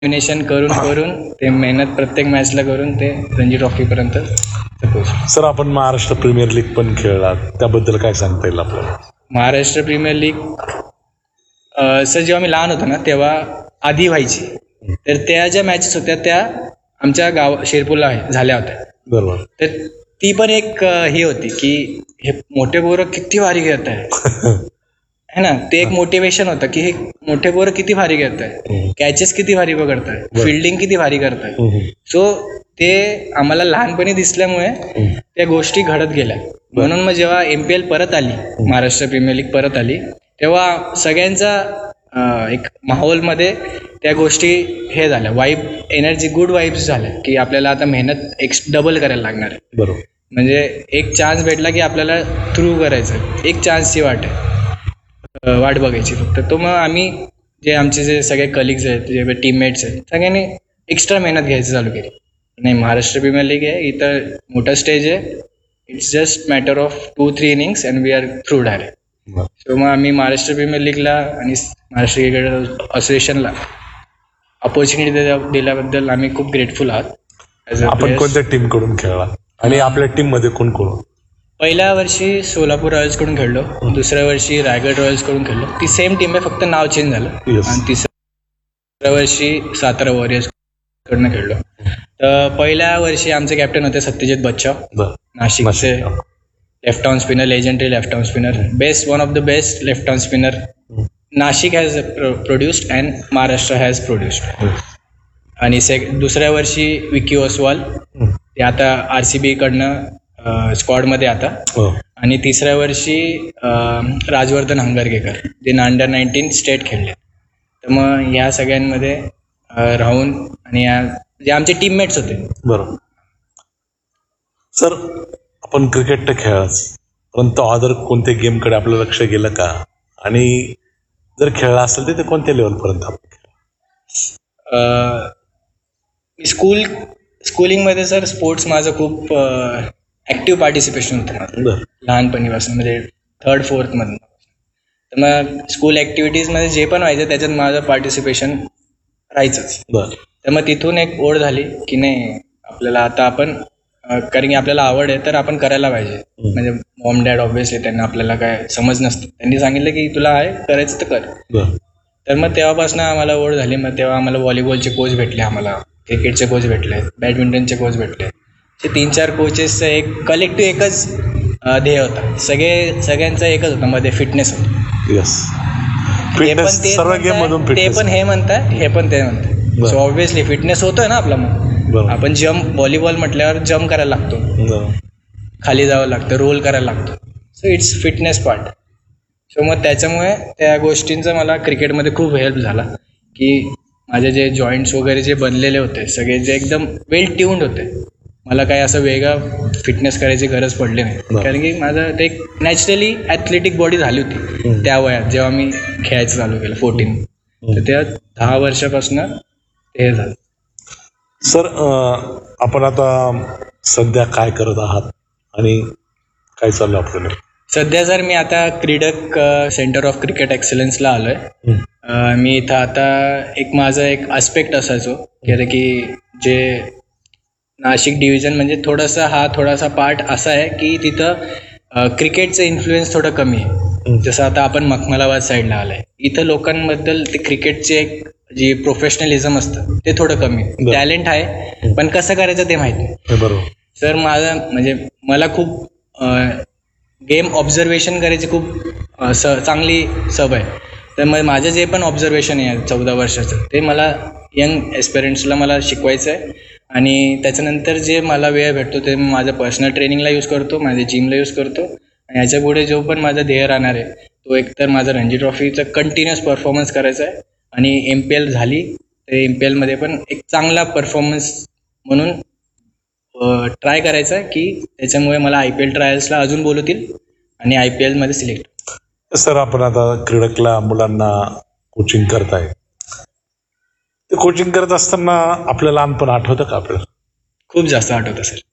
Combination करून करून ते मेहनत प्रत्येक मॅचला करून ते रणजी ट्रॉफीपर्यंत पोहोचलो. सर, आपण महाराष्ट्र प्रीमियर लीग पण खेळला, त्याबद्दल काय सांगता येईल आपल्याला? महाराष्ट्र प्रीमियर लीग सर जेव्हा मी लहान होतो ना तेव्हा आधी व्हायची, तर त्या ज्या मॅचेस होत्या त्या आमच्या शिरपूरला झाल्या होत्या. बरोबर. तर ती पण एक हे होती की हे मोठे पोरं किती भारी खेळत आहे है ना. ते एक मोटिवेशन होतं की हे मोठे पोरं किती भारी खेळत आहे, कॅचेस किती भारी पकडताय, फिल्डिंग किती भारी करताय. सो ते आम्हाला लहानपणी दिसल्यामुळे त्या गोष्टी घडत गेल्या. म्हणून मग जेव्हा MPL परत आली, महाराष्ट्र प्रीमियर लीग परत आली, तेव्हा सगळ्यांचा एक माहोलमध्ये त्या गोष्टी हे झाल्या, वाईब एनर्जी, गुड वाईब्स झाल्या की आपल्याला आता मेहनत डबल करायला लागणार आहे. बरोबर. म्हणजे एक चान्स भेटला की आपल्याला थ्रू करायचं, एक चान्सची वाट बघायची फक्त. तो मग आम्ही जे सगळे कलिग्स आहेत, जे टीममेट्स आहेत, सगळ्यांनी एक्स्ट्रा मेहनत घ्यायचं चालू केली. नाही, महाराष्ट्र प्रीमियर लीग आहे, इथं मोठा स्टेज आहे, it's just matter of 2-3 innings and we R through direct. So मग आम्ही महाराष्ट्र प्रीमियर लीगला आणि महाराष्ट्र क्रिकेट असोसिएशनला अपॉर्च्युनिटी दिल्याबद्दल आम्ही खूप ग्रेटफुल आहात. आपण कोणत्या टीम कडून खेळला आणि आपल्या टीम मध्ये कोण कोण? पहिल्या वर्षी सोलापूर रॉयल्स कडून खेळलो, दुसऱ्या वर्षी रायगड रॉयल्स कडून खेळलो. ती सेम टीम आहे, फक्त नाव चेंज झालं. आणि तिसऱ्या वर्षी सातारा वॉरियर्स कडून खेळलो. तर पहिल्या वर्षी आमचे कॅप्टन होते सत्यजित बच्चाव, नाशिकचे left arm spinner, legendary left arm spinner, one of the best left arm spinner Nashik has produced and Maharashtra has produced. आणि दुसऱ्या वर्षी विकी ओसवाल, ते आता RCB कडनं स्क्वॉडमध्ये आता. आणि तिसऱ्या वर्षी राजवर्धन हंगरगेकर, जे अंडर-19 स्टेट खेळले. तर मग ह्या सगळ्यांमध्ये राहून आणि जे आमचे टीममेट्स होते. बरोबर. सर, आपण क्रिकेट तर खेळाच, परंतु अदर कोणत्या गेमकडे आपलं लक्ष गेलं का? आणि जर खेळला असेल तर ते कोणत्या लेवलपर्यंत आपण स्कूलिंगमध्ये सर स्पोर्ट्स माझं खूप ॲक्टिव्ह पार्टिसिपेशन होतं माझं लहानपणीपासून, म्हणजे 3rd-4th मधून. तर मग स्कूल ॲक्टिव्हिटीजमध्ये जे पण व्हायचं त्याच्यात माझं पार्टिसिपेशन राहायचंच. तर मग तिथून एक ओढ झाली की नाही, आपल्याला आता आपण, कारण की आपल्याला आवड आहे तर आपण करायला पाहिजे. म्हणजे मॉम डॅड ऑब्व्हियसली त्यांना आपल्याला काय समज नसतं, त्यांनी सांगितलं की तुला आहे करायचं तर कर. तर मग तेव्हापासून आम्हाला ओढ झाली. मग तेव्हा आम्हाला व्हॉलीबॉलचे कोच भेटले, आम्हाला क्रिकेटचे कोच भेटले, बॅडमिंटनचे कोच भेटले. ते 3-4 कोचेसचं एक कलेक्टिव्ह एकच ध्येय होता, सगळ्यांचा एकच होता, मध्ये फिटनेस होता. ते पण हे म्हणतात, हे पण ते म्हणतात. सो ऑब्व्हियसली फिटनेस होतोय ना आपला. मग आपण व्हॉलीबॉल म्हटल्यावर जम्प करायला लागतो, खाली जावं लागतं, रोल करायला लागतो. So it's fitness part. So मग त्याच्यामुळे त्या गोष्टींचा मला क्रिकेटमध्ये खूप हेल्प झाला की माझे जे जॉईंट्स वगैरे जे बनलेले होते सगळे, जे एकदम वेल ट्यून्ड होते, मला काही असं वेगळा फिटनेस करायची गरज पडली नाही. कारण की माझं ते नॅचरली ॲथलेटिक बॉडी झाली होती त्या वयात, जेव्हा मी खेळायचं चालू केलं 14. तर त्या 10 वर्षापासून हे झालं. सर, आपण आता सध्या काय करत आहात आणि काय चालू आपल्याला? सध्या सर मी आता क्रीडक सेंटर ऑफ क्रिकेट एक्सलन्सला आलोय. मी इथं आता माझं एक आस्पेक्ट असायचो की जे नाशिक डिव्हिजन म्हणजे थोडासा पार्ट असा आहे की तिथं क्रिकेटचं इन्फ्लुएन्स थोडं कमी आहे. जसं आता आपण मखमलाबाद साईडला आलाय, इथं लोकांबद्दल ते क्रिकेटचे एक जे प्रोफेशनलिझम असतं ते थोडं कमी. टॅलेंट आहे पण कसं करायचं ते माहित नाही. बरोबर. सर म्हणजे मला खूप गेम ऑब्झर्वेशन करायची खूप चांगली सवय आहे. तर मग माझं जे पण ऑब्झर्वेशन आहे 14 वर्षाचं, ते मला यंग एस्पिरंट्सला मला शिकवायचं आहे. आणि त्याच्यानंतर जे मला वेळ भेटतो ते माझं पर्सनल ट्रेनिंगला यूज करतो, माझ्या जिमला यूज करतो. आणि याच्या पुढे जो पण माझा ध्येय राहणार आहे तो एकतर माझा रणजी ट्रॉफीचा कंटिन्युअस परफॉर्मन्स करायचा आहे. आणि MPL झाली तर MPLमध्ये पण एक चांगला परफॉर्मन्स म्हणून ट्राय करायचा आहे की त्याच्यामुळे मला IPL ट्रायल्सला अजून बोलवतील आणि IPL मध्ये सिलेक्ट. सर, आपण आता क्रीडकला मुलांना कोचिंग करताय, ते कोचिंग करत असताना आपलं लहानपण आठवतं का आपल्याला? खूप जास्त आठवतं सर.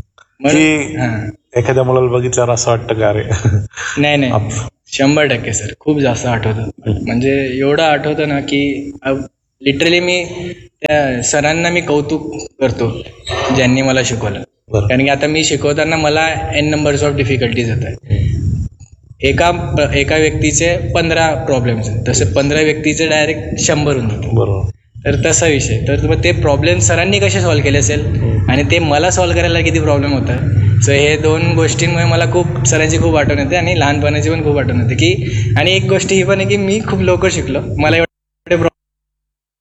एखाद्या मुलाला बघितल्यावर असं वाटतं का अरे? नाही 100% सर, खूप जास्त आठवतं. म्हणजे एवढं आठवतं ना की लिटरली मी त्या सरांना मी कौतुक करतो ज्यांनी मला शिकवलं. बरं. कारण की आता मी शिकवताना मला n नंबर्स ऑफ डिफिकल्टीज येतात. एका व्यक्तीचे 15 प्रॉब्लेम्स आहेत, तसे 15 व्यक्तीचे डायरेक्ट 100 होऊन जातात. बरोबर. तर तसा विषय. तर मग ते प्रॉब्लेम सरांनी कसे सॉल्व्ह केले असेल आणि ते मला सॉल्व्ह करायला किती प्रॉब्लेम होतात. सो हे 2 गोष्टींमुळे मला खूप सरांची खूप आठवण येते आणि लहानपणाची पण खूप आठवण येते की. आणि एक गोष्ट ही पण आहे की मी खूप लवकर शिकलो. मला